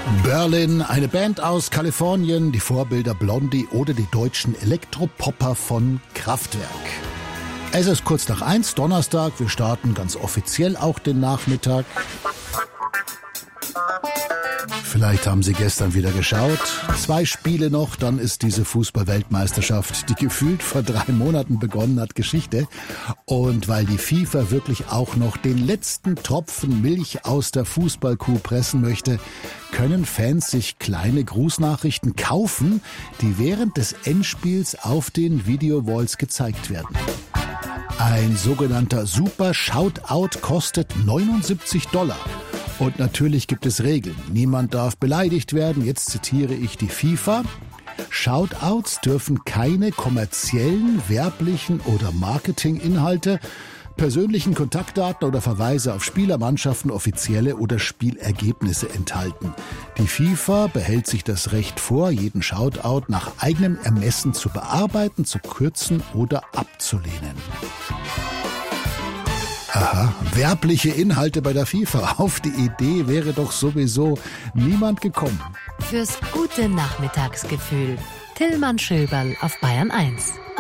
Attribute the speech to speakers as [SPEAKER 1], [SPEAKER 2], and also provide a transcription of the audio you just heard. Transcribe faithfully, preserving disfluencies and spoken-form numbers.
[SPEAKER 1] Berlin, eine Band aus Kalifornien, die Vorbilder Blondie oder die deutschen Elektropopper von Kraftwerk. Es ist kurz nach eins, Donnerstag, wir starten ganz offiziell auch den Nachmittag. Vielleicht haben Sie gestern wieder geschaut. Zwei Spiele noch, dann ist diese Fußball-Weltmeisterschaft, die gefühlt vor drei Monaten begonnen hat, Geschichte. Und weil die FIFA wirklich auch noch den letzten Tropfen Milch aus der Fußballkuh pressen möchte, können Fans sich kleine Grußnachrichten kaufen, die während des Endspiels auf den Video-Walls gezeigt werden. Ein sogenannter Super Shoutout kostet neunundsiebzig Dollar. Und natürlich gibt es Regeln. Niemand darf beleidigt werden. Jetzt zitiere ich die FIFA. Shoutouts dürfen keine kommerziellen, werblichen oder Marketinginhalte, persönlichen Kontaktdaten oder Verweise auf Spieler, Mannschaften, offizielle oder Spielergebnisse enthalten. Die FIFA behält sich das Recht vor, jeden Shoutout nach eigenem Ermessen zu bearbeiten, zu kürzen oder abzulehnen. Aha, werbliche Inhalte bei der FIFA. Auf die Idee wäre doch sowieso niemand gekommen.
[SPEAKER 2] Fürs gute Nachmittagsgefühl. Tillmann Schöberl auf Bayern eins.